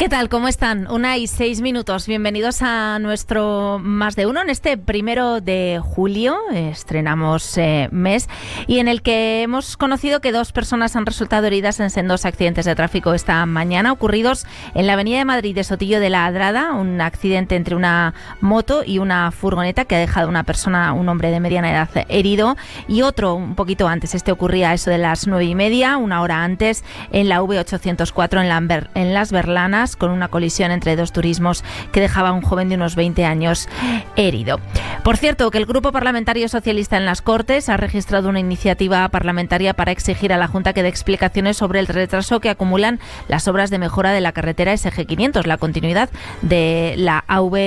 ¿Qué tal? ¿Cómo están? 1:06. Bienvenidos a nuestro Más de Uno en este 1 de julio. Estrenamos mes y en el que hemos conocido que 2 personas han resultado heridas en sendos accidentes de tráfico esta mañana ocurridos en la avenida de Madrid de Sotillo de la Adrada. Un accidente entre una moto y una furgoneta que ha dejado un hombre de mediana edad herido, y otro un poquito antes. Este ocurría a eso de las 9:30, una hora antes, en la V804 en Las Berlanas, con una colisión entre 2 turismos que dejaba a un joven de unos 20 años herido. Por cierto, que el Grupo Parlamentario Socialista en las Cortes ha registrado una iniciativa parlamentaria para exigir a la Junta que dé explicaciones sobre el retraso que acumulan las obras de mejora de la carretera SG500, la continuidad de la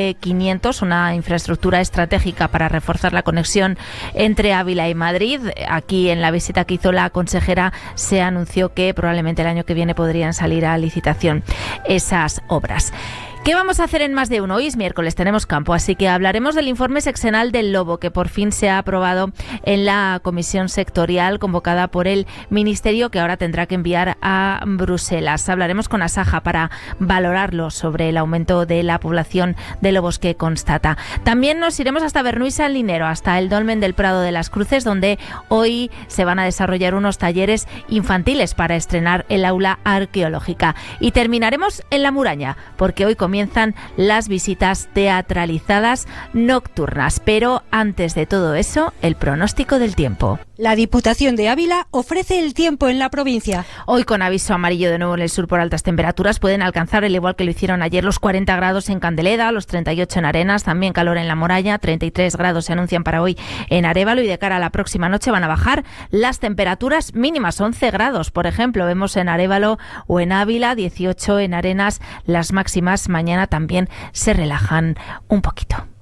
AV500, una infraestructura estratégica para reforzar la conexión entre Ávila y Madrid. Aquí, en la visita que hizo la consejera, se anunció que probablemente el año que viene podrían salir a licitación esas obras. ¿Qué vamos a hacer en Más de Uno? Hoy es miércoles, tenemos campo, así que hablaremos del informe sexenal del lobo, que por fin se ha aprobado en la comisión sectorial convocada por el Ministerio, que ahora tendrá que enviar a Bruselas. Hablaremos con Asaja para valorarlo, sobre el aumento de la población de lobos que constata. También nos iremos hasta Bernuy San Linero, hasta el Dolmen del Prado de las Cruces, donde hoy se van a desarrollar unos talleres infantiles para estrenar el aula arqueológica. Y terminaremos en La Muraña, porque hoy comienzan las visitas teatralizadas nocturnas. Pero antes de todo eso, el pronóstico del tiempo. La Diputación de Ávila ofrece el tiempo en la provincia. Hoy, con aviso amarillo de nuevo en el sur por altas temperaturas, pueden alcanzar, al igual que lo hicieron ayer, los 40 grados en Candeleda, los 38 en Arenas, también calor en La Moralla, 33 grados se anuncian para hoy en Arévalo, y de cara a la próxima noche van a bajar las temperaturas mínimas, 11 grados, por ejemplo, vemos en Arévalo o en Ávila, 18 en Arenas, las máximas mañana también se relajan un poquito.